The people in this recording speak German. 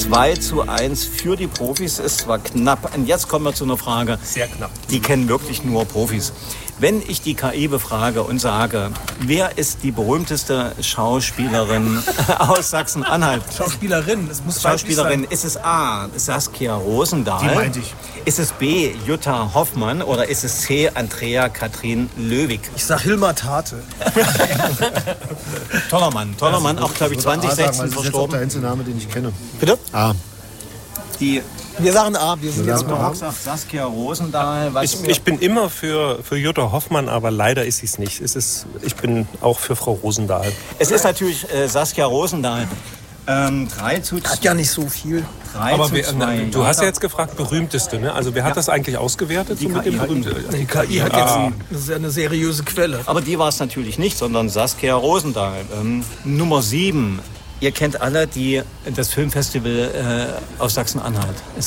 2:1 für die Profis. Ist zwar knapp. Und jetzt kommen wir zu einer Frage. Sehr knapp. Die kennen wirklich nur Profis. Wenn ich die KI befrage und sage, wer ist die berühmteste Schauspielerin aus Sachsen-Anhalt? Schauspielerin, es muss Schauspielerin, sein. ist es A, Saskia Rosendahl? Die meinte ich. Ist es B, Jutta Hoffmann oder ist es C, Andrea Kathrin Löwig? Ich sag Hilmar Tate. Toller Mann, auch glaube ich 2016 Das ist verstorben. der einzige Name, den ich kenne. Bitte? Ah. Wir sagen A, wir sind jetzt Ich mal. sag Saskia Rosendahl. Ich bin immer für Jutta Hoffmann, aber leider ist sie es nicht. Ich bin auch für Frau Rosendahl. Es ist natürlich Saskia Rosendahl. 3:2. Hat ja nicht so viel. Aber du hast ja jetzt gefragt, berühmteste, ne? Also wer hat das eigentlich ausgewertet? Die so mit dem KI. berühmten? Die KI hat jetzt das ist ja eine seriöse Quelle. Aber die war es natürlich nicht, sondern Saskia Rosendahl. Nummer 7. Ihr kennt alle das Filmfestival aus Sachsen-Anhalt.